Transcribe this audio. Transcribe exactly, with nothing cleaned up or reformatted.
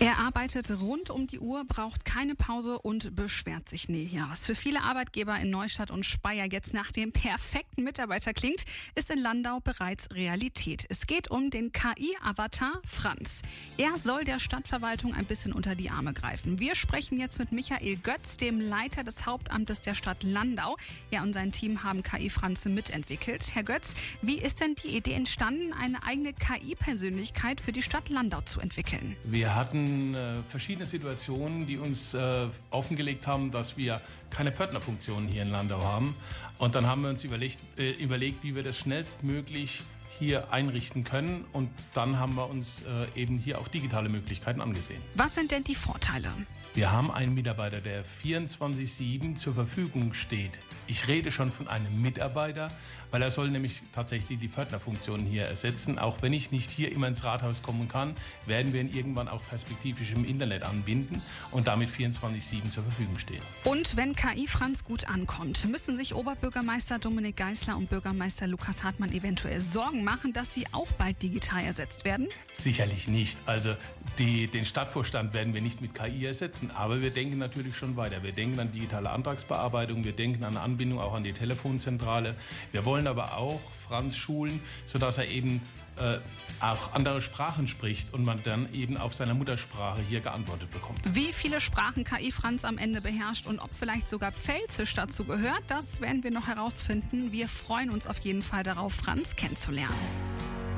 Er arbeitet rund um die Uhr, braucht keine Pause und beschwert sich nie. Ja, was für viele Arbeitgeber in Neustadt und Speyer jetzt nach dem perfekten Mitarbeiter klingt, ist in Landau bereits Realität. Es geht um den K I-Avatar Franz. Er soll der Stadtverwaltung ein bisschen unter die Arme greifen. Wir sprechen jetzt mit Michael Götz, dem Leiter des Hauptamtes der Stadt Landau. Er und sein Team haben K I-Franz mitentwickelt. Herr Götz, wie ist denn die Idee entstanden, eine eigene K I-Persönlichkeit für die Stadt Landau zu entwickeln? Wir hatten äh, verschiedene Situationen, die uns äh, offengelegt haben, dass wir keine Pförtnerfunktion hier in Landau haben. Und dann haben wir uns überlegt, äh, überlegt wie wir das schnellstmöglich hier einrichten können. Und dann haben wir uns äh, eben hier auch digitale Möglichkeiten angesehen. Was sind denn die Vorteile? Wir haben einen Mitarbeiter, der vierundzwanzig sieben zur Verfügung steht. Ich rede schon von einem Mitarbeiter, weil er soll nämlich tatsächlich die Pförtnerfunktion hier ersetzen. Auch wenn ich nicht hier immer ins Rathaus kommen kann, werden wir ihn irgendwann auch perspektivisch im Internet anbinden und damit vierundzwanzig sieben zur Verfügung stehen. Und wenn K I-Franz gut ankommt, müssen sich Oberbürgermeister Dominik Geisler und Bürgermeister Lukas Hartmann eventuell Sorgen machen, dass sie auch bald digital ersetzt werden? Sicherlich nicht. Also die, den Stadtvorstand werden wir nicht mit K I ersetzen, aber wir denken natürlich schon weiter. Wir denken an digitale Antragsbearbeitung, wir denken an Anbindung auch an die Telefonzentrale. Wir wollen aber auch Franz schulen, sodass er eben äh, auch andere Sprachen spricht und man dann eben auf seiner Muttersprache hier geantwortet bekommt. Wie viele Sprachen K I-Franz am Ende beherrscht und ob vielleicht sogar Pfälzisch dazu gehört, das werden wir noch herausfinden. Wir freuen uns auf jeden Fall darauf, Franz kennenzulernen.